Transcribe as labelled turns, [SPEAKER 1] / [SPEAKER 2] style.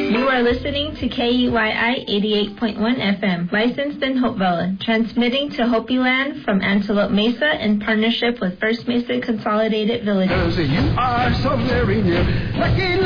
[SPEAKER 1] You are listening to KUYI 88.1 FM, licensed in Hopevilla, transmitting to Hopi Land from Antelope Mesa in partnership with First Mesa Consolidated Villages.
[SPEAKER 2] You are so very near. Lucky